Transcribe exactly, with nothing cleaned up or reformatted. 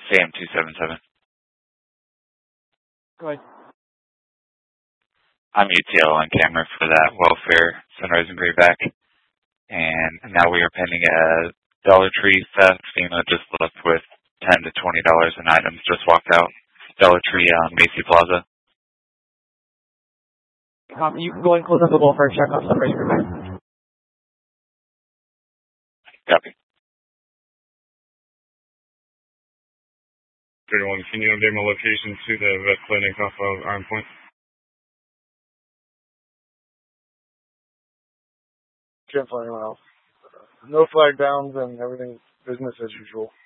Sam two seven seven. Go ahead. I'm U T L on camera for that welfare Sunrise and Grayback. And now we are pending a Dollar Tree theft. FEMA just left with ten to twenty dollars in items. Just walked out. Dollar Tree on Macy Plaza. Um, you can go and close up the welfare check on Sunrise and Grayback. Copy. thirty-one, can you update my location to the vet clinic off of Iron Point? Can't find anyone else. No flag downs and everything business as usual.